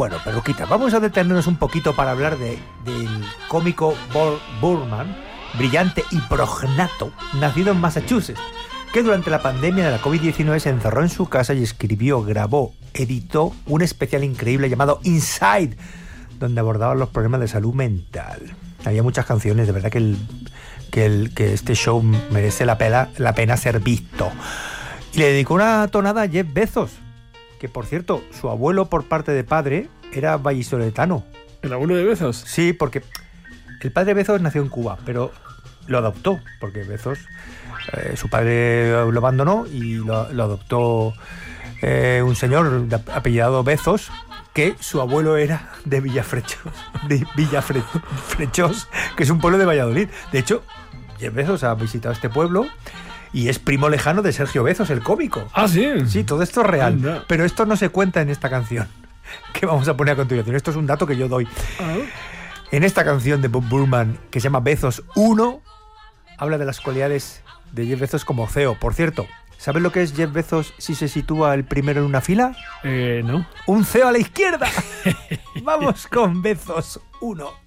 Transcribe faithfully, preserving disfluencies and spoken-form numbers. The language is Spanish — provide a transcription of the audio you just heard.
Bueno, Perruquita, vamos a detenernos un poquito para hablar de, del cómico Paul Burman, brillante y prognato, nacido en Massachusetts, que durante la pandemia de la covid diecinueve se encerró en su casa y escribió, grabó, editó un especial increíble llamado Inside, donde abordaba los problemas de salud mental. Había muchas canciones, de verdad que, el, que, el, que este show merece la pena, la pena ser visto. Y le dedicó una tonada a Jeff Bezos, que por cierto, su abuelo por parte de padre era vallisoletano. ¿El abuelo de Bezos? Sí, porque el padre de Bezos nació en Cuba, pero lo adoptó, porque Bezos, eh, su padre lo abandonó y lo, lo adoptó eh, un señor de apellidado Bezos, que su abuelo era de Villafrechos, de Villafrechos, que es un pueblo de Valladolid. De hecho, Jeff Bezos ha visitado este pueblo y es primo lejano de Sergio Bezos, el cómico. Ah, sí. Sí, todo esto es real. Anda. Pero esto no se cuenta en esta canción que vamos a poner a continuación. Esto es un dato que yo doy. Ah. En esta canción de Bob Burman, que se llama Bezos uno, habla de las cualidades de Jeff Bezos como C E O. Por cierto, ¿sabes lo que es Jeff Bezos si se sitúa el primero en una fila? Eh, no. Un C E O a la izquierda. Vamos con Bezos uno.